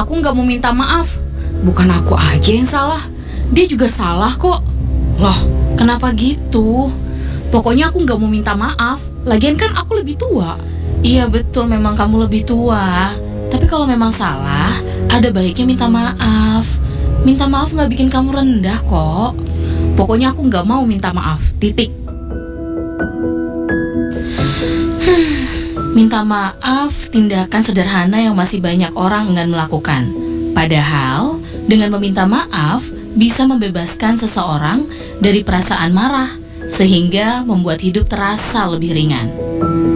Aku nggak mau minta maaf. Bukan aku aja yang salah, dia juga salah kok. Loh, kenapa gitu? Pokoknya aku nggak mau minta maaf. Lagian kan aku lebih tua. Iya betul, memang kamu lebih tua. Tapi kalau memang salah, ada baiknya minta maaf. Minta maaf nggak bikin kamu rendah kok. Pokoknya aku nggak mau minta maaf, titik. Minta maaf tindakan sederhana yang masih banyak orang enggan melakukan. Padahal, dengan meminta maaf bisa membebaskan seseorang dari perasaan marah, sehingga membuat hidup terasa lebih ringan.